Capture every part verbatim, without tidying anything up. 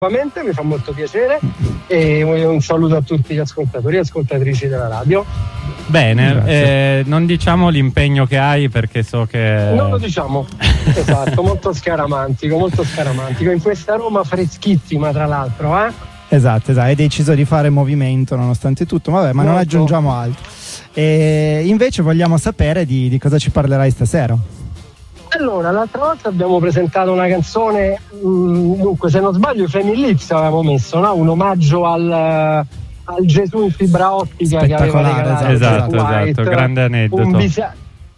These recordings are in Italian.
mi fa molto piacere e un saluto a tutti gli ascoltatori e ascoltatrici della radio. Bene, eh, non diciamo l'impegno che hai perché so che... Non lo diciamo, esatto, molto scaramantico, molto scaramantico, in questa Roma freschissima tra l'altro, eh? Esatto, esatto, hai deciso di fare movimento nonostante tutto, vabbè, ma molto. Non aggiungiamo altro. E invece vogliamo sapere di, di cosa ci parlerai stasera. Allora, l'altra volta abbiamo presentato una canzone, mh, dunque se non sbaglio i Flaming Lips avevamo messo, no? Un omaggio al, al Gesù in fibra ottica che aveva regalato esatto, esatto, grande aneddoto. Un, bis-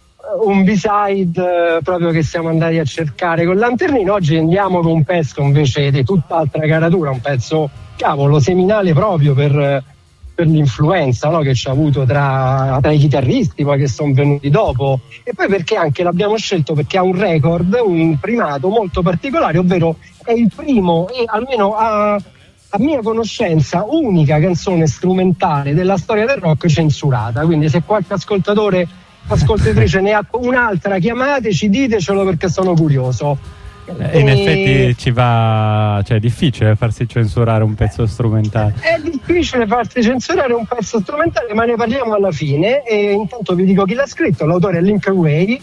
un B-side eh, proprio che siamo andati a cercare con Lanternino. Oggi andiamo con un pezzo invece di tutt'altra caratura, un pezzo, cavolo, seminale proprio per... per l'influenza, no, che ci ha avuto tra, tra i chitarristi poi che sono venuti dopo, e poi perché anche l'abbiamo scelto perché ha un record, un primato molto particolare, ovvero è il primo e almeno a, a mia conoscenza unica canzone strumentale della storia del rock censurata, quindi se qualche ascoltatore, ascoltatrice ne ha un'altra, chiamateci, ditecelo perché sono curioso. Eh, in e... effetti ci va, cioè è difficile farsi censurare un pezzo strumentale. È difficile farsi censurare un pezzo strumentale, ma ne parliamo alla fine. E intanto vi dico chi l'ha scritto. L'autore è Link Wray,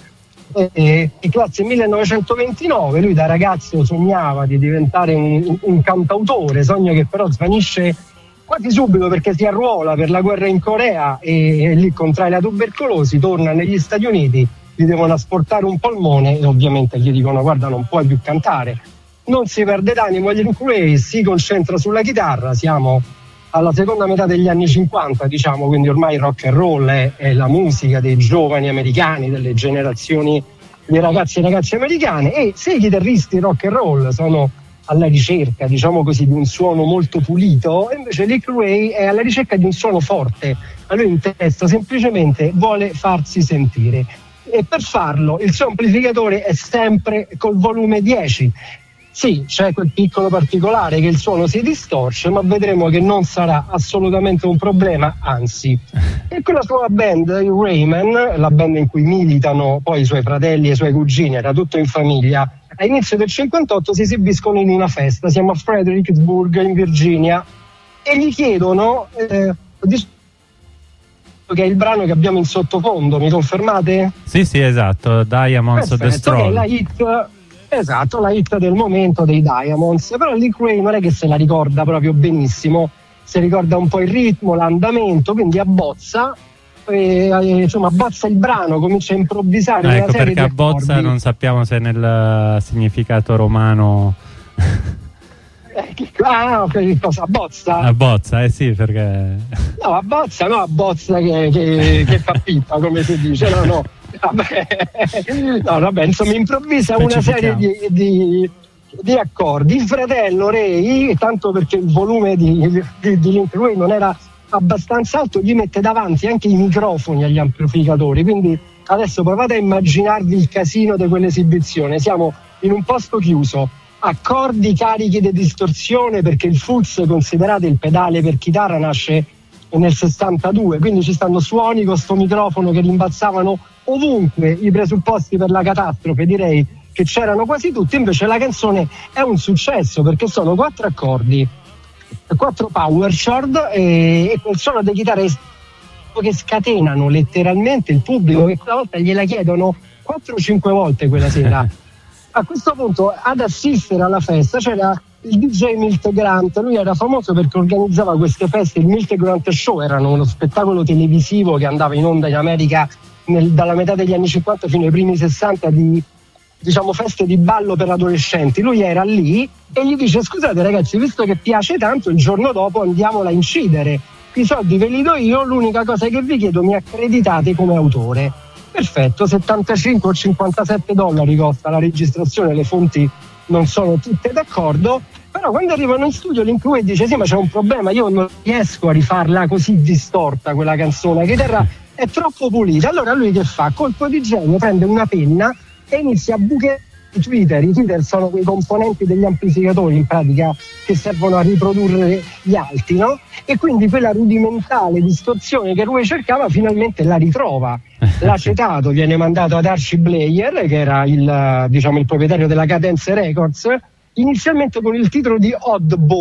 eh, di classe millenovecentoventinove. Lui da ragazzo sognava di diventare un, un cantautore, sogno che però svanisce quasi subito perché si arruola per la guerra in Corea e, e lì contrae la tubercolosi, torna negli Stati Uniti, gli devono asportare un polmone e ovviamente gli dicono guarda non puoi più cantare, non si perde d'animo, Link Wray si concentra sulla chitarra, siamo alla seconda metà degli anni cinquanta diciamo, quindi ormai il rock and roll è, è la musica dei giovani americani, delle generazioni di ragazzi e ragazze americane, e se i chitarristi rock and roll sono alla ricerca diciamo così di un suono molto pulito, invece Link Wray è alla ricerca di un suono forte, a lui in testa semplicemente vuole farsi sentire. E per farlo il suo amplificatore è sempre col volume dieci. Sì, c'è quel piccolo particolare che il suono si distorce, ma vedremo che non sarà assolutamente un problema, anzi. E con la sua band, i Rayman, la band in cui militano poi i suoi fratelli e i suoi cugini, era tutto in famiglia, a inizio del cinquantotto si esibiscono in una festa, siamo a Fredericksburg in Virginia, e gli chiedono eh, di che è il brano che abbiamo in sottofondo, mi confermate? Sì, sì, esatto, Diamonds of the Stroll. Che è la hit, esatto, la hit del momento dei Diamonds, però Link Wray non è che se la ricorda proprio benissimo, si ricorda un po' il ritmo, l'andamento, quindi abbozza, e, insomma abbozza il brano, comincia a improvvisare. Ah, una ecco serie perché di abbozza accordi. Non sappiamo se nel significato romano... Eh, che, ah, che cosa? Abbozza? Abbozza, eh sì, perché... No, abbozza, no, abbozza che, che, che fa pippa, come si dice, no, no. Vabbè, no, vabbè, insomma, improvvisa una serie di, di, di accordi. Il fratello Ray, tanto perché il volume di, di, di Link Wray non era abbastanza alto, gli mette davanti anche i microfoni agli amplificatori, quindi adesso provate a immaginarvi il casino di quell'esibizione. Siamo in un posto chiuso, accordi carichi di distorsione perché il Fuzz, considerate il pedale per chitarra, nasce nel sessantadue, quindi ci stanno suoni con sto microfono che rimbalzavano ovunque, i presupposti per la catastrofe direi che c'erano quasi tutti. Invece la canzone è un successo perché sono quattro accordi, quattro power chord e, e quel suono di chitarra che scatenano letteralmente il pubblico, che quella volta gliela chiedono quattro o cinque volte quella sera. A questo punto ad assistere alla festa c'era il D J Milt Grant, lui era famoso perché organizzava queste feste, il Milt Grant Show, erano uno spettacolo televisivo che andava in onda in America nel, dalla metà degli anni cinquanta fino ai primi sessanta, di diciamo feste di ballo per adolescenti. Lui era lì e gli dice: scusate ragazzi, visto che piace tanto, il giorno dopo andiamola a incidere, i soldi ve li do io, l'unica cosa che vi chiedo, mi accreditate come autore. Perfetto, settantacinque o cinquantasette dollari costa la registrazione, le fonti non sono tutte d'accordo, però quando arrivano in studio Link Wray dice: sì, ma c'è un problema, io non riesco a rifarla così distorta quella canzone, la chitarra è troppo pulita. Allora lui che fa? Colpo di genio, prende una penna e inizia a bucherare i tweeter. I tweeter sono quei componenti degli amplificatori in pratica che servono a riprodurre gli alti, no? E quindi quella rudimentale distorsione che Wray cercava finalmente la ritrova. L'acetato viene mandato ad Archie Bleyer, che era il, diciamo, il proprietario della Cadence Records, inizialmente con il titolo di Oddball.